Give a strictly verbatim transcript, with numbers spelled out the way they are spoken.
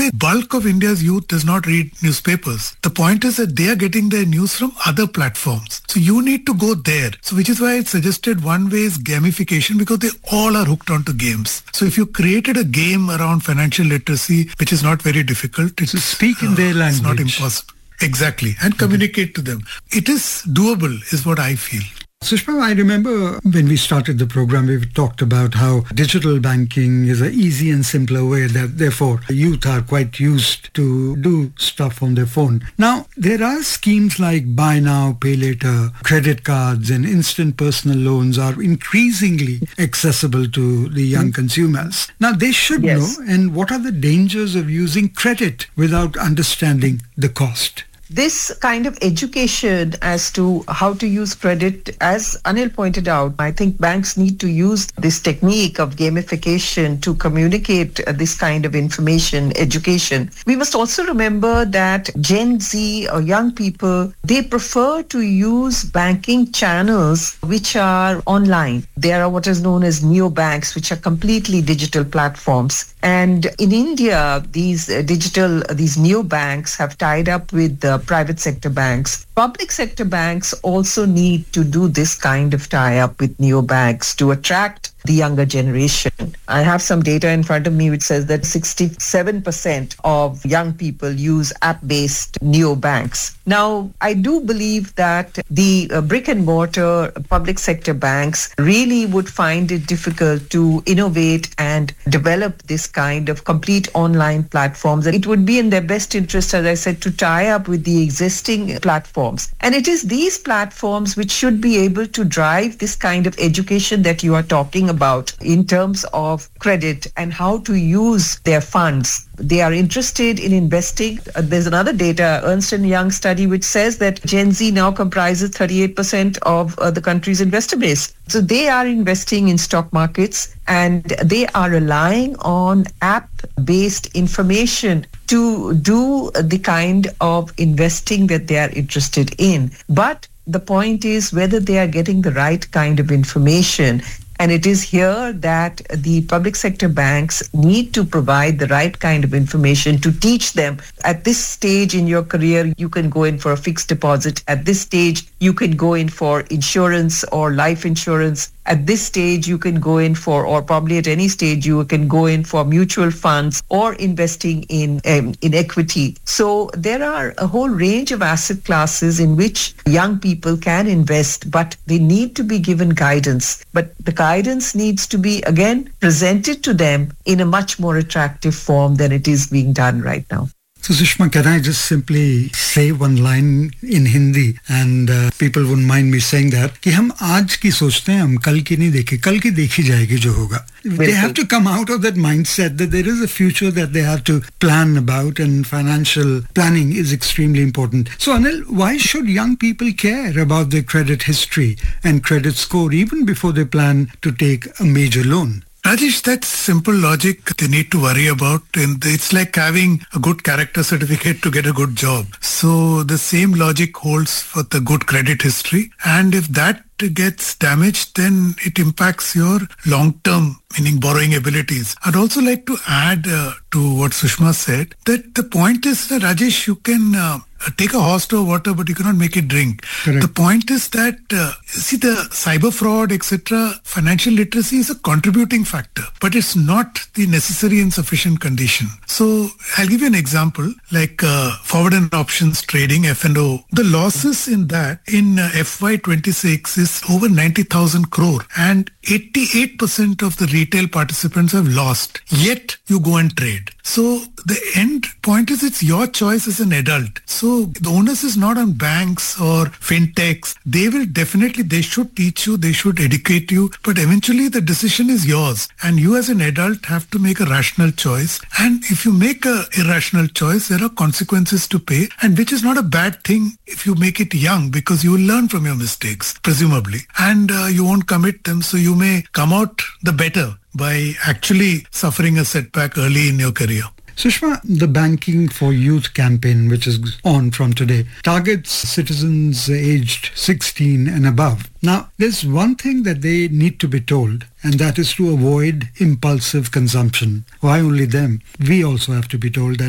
Today, bulk of India's youth does not read newspapers. The point is that they are getting their news from other platforms. So you need to go there. So which is why I suggested one way is gamification, because they all are hooked onto games. So if you created a game around financial literacy, which is not very difficult, it's so speak in their uh, language. It's not impossible. Exactly. And communicate okay. to them. It is doable, is what I feel. Sushma, I remember when we started the program, we talked about how digital banking is an easy and simpler way that therefore youth are quite used to do stuff on their phone. Now, there are schemes like buy now, pay later, credit cards and instant personal loans are increasingly accessible to the young mm-hmm. consumers. Now, they should yes. know, and what are the dangers of using credit without understanding the cost? This kind of education as to how to use credit, as Anil pointed out, I think banks need to use this technique of gamification to communicate this kind of information, education. We must also remember that Gen Z or young people, they prefer to use banking channels which are online. There are what is known as neobanks, which are completely digital platforms. And in India, these uh, digital, uh, these neobanks have tied up with the private sector banks. Public sector banks also need to do this kind of tie-up with neobanks to attract the younger generation. I have some data in front of me which says that sixty-seven percent of young people use app-based neobanks. Now, I do believe that the uh, brick and mortar public sector banks really would find it difficult to innovate and develop this kind of complete online platforms. And it would be in their best interest, as I said, to tie up with the existing platforms. And it is these platforms which should be able to drive this kind of education that you are talking about in terms of credit and how to use their funds. They are interested in investing. Uh, there's another data, Ernst and Young study, which says that Gen Z now comprises thirty-eight percent of uh, the country's investor base. So they are investing in stock markets and they are relying on app-based information to do the kind of investing that they are interested in. But the point is whether they are getting the right kind of information. And it is here that the public sector banks need to provide the right kind of information to teach them. At this stage in your career, you can go in for a fixed deposit. At this stage, you can go in for insurance or life insurance. At this stage, you can go in for, or probably at any stage, you can go in for mutual funds or investing in um, in equity. So there are a whole range of asset classes in which young people can invest, but they need to be given guidance. But the guidance needs to be, again, presented to them in a much more attractive form than it is being done right now. So Sushma, can I just simply say one line in Hindi and uh, people wouldn't mind me saying that कि हम आज की सोचते हैं हम कल की नहीं देखे कल की देखी जाएगी जो होगा. They have to come out of that mindset that there is a future that they have to plan about, and financial planning is extremely important. So Anil, why should young people care about their credit history and credit score even before they plan to take a major loan? Rajesh, that's simple logic they need to worry about. And it's like having a good character certificate to get a good job. So the same logic holds for the good credit history. And if that gets damaged, then it impacts your long-term, meaning borrowing abilities. I'd also like to add uh, to what Sushma said, that the point is that, Rajesh, you can uh, take a horse to water, but you cannot make it drink. Correct. The point is that, uh, see, the cyber fraud, et cetera, financial literacy is a contributing factor, but it's not the necessary and sufficient condition. So I'll give you an example, like uh, forward and options trading, F and O. The losses in that in uh, F Y twenty-six is over ninety thousand crore, and eighty-eight percent of the retail participants have lost, yet you go and trade. So the end point is it's your choice as an adult. So the onus is not on banks or fintechs. They will definitely, they should teach you, they should educate you, but eventually the decision is yours. And you as an adult have to make a rational choice. And if you make a irrational choice, there are consequences to pay, and which is not a bad thing if you make it young, because you will learn from your mistakes, presumably, and uh, you won't commit them. So you may come out the better by actually suffering a setback early in your career. Sushma, the Banking for Youth campaign, which is on from today, targets citizens aged sixteen and above. Now, there's one thing that they need to be told, and that is to avoid impulsive consumption. Why only them? We also have to be told that